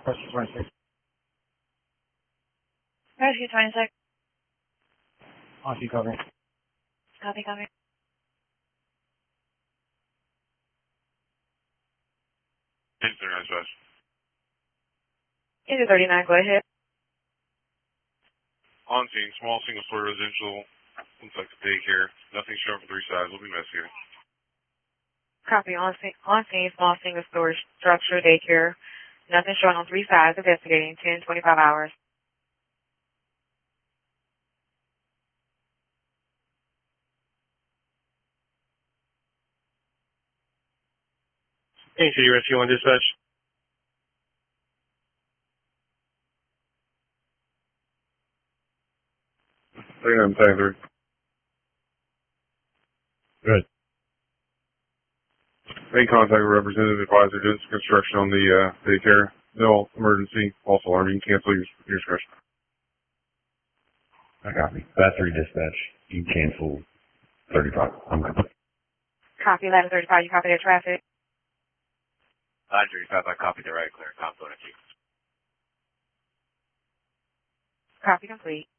Question 26. Rescue 26. On you cover. Copy, copy. Into 39, go ahead. On scene, small single-story residential, looks like a daycare. Nothing shown for 3 sides. We'll be investigating. Copy, on scene, small single storage structure, daycare. Nothing showing on 3 sides, investigating, 10-25 hours. Hey, City Rescue 1 dispatch. I'm Tyler. Good. Main contact with representative advisor doing some construction on the daycare. No emergency, false alarm. You can cancel your discretion. I copy. Bat 3 dispatch. You cancel 35. I'm good. Copy, 1135, you copy the traffic. 935, I copied the right clear. Component 2. Copy complete.